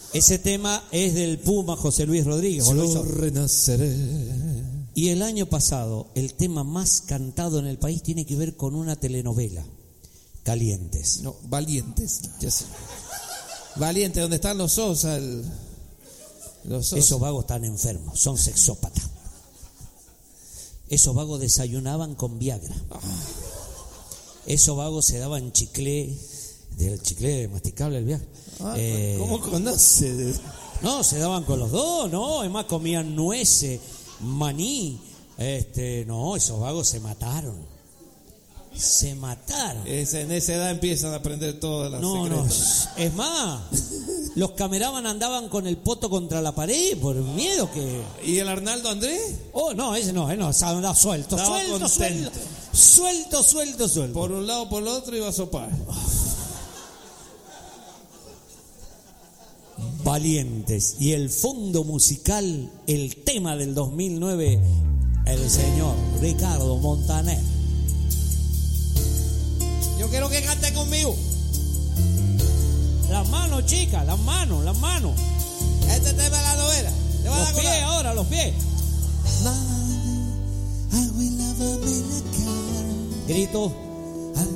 Ese tema es del Puma José Luis Rodríguez. Yo renaceré. Y el año pasado, el tema más cantado en el país tiene que ver con una telenovela, Calientes. No, Valientes. Ya sé. Valientes, donde están los Sosa. Los Sosa. Esos vagos están enfermos, son sexópatas. Esos vagos desayunaban con Viagra. Esos vagos se daban chicle, del chicle masticable, el Viagra. ¿Cómo conoce? No, se daban con los dos, no, además comían nueces, maní. No, esos vagos se mataron. Se mataron. En esa edad empiezan a aprender todas las secretas. No, es más, los cameraman andaban con el poto contra la pared por miedo que... ¿Y el Arnaldo Andrés? Oh, no, ese no, andaba suelto. Suelto. Por un lado, por el otro iba a sopar. Valientes. Y el fondo musical, el tema del 2009, el señor Ricardo Montaner. Yo quiero que cante conmigo. Las manos, chicas, las manos. Este tema es la novela. Los pies ahora, los pies. Grito.